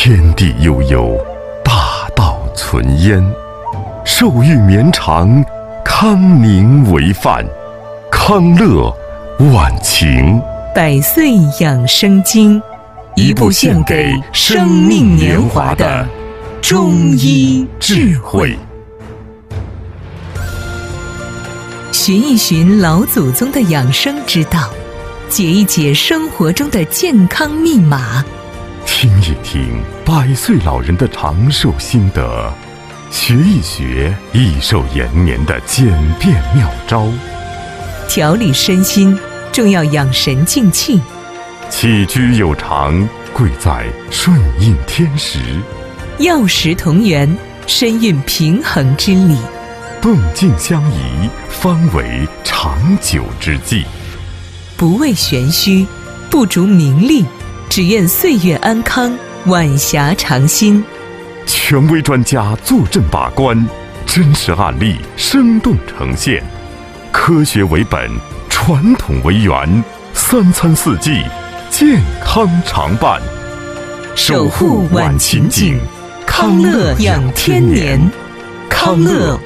天地悠悠，大道存焉。寿欲绵长，康宁为范。康乐晚晴， 百岁养生经，一部献给生命年华的中医智慧。寻一寻老祖宗的养生之道，解一解生活中的健康密码， 听一听100岁老人的长寿心得，学一学益寿延年的简便妙招。 调理身心，重要养神静气。 起居有常，贵在顺应天时。 药食同源，身运平衡之理。 动静相宜，方为长久之计。 不为玄虚，不逐名利，只愿岁月安康，晚霞长新。 权威专家坐镇把关，真实案例生动呈现。科学为本，传统为源，3餐4季，健康常伴。 守护晚晴景，康乐养天年。康乐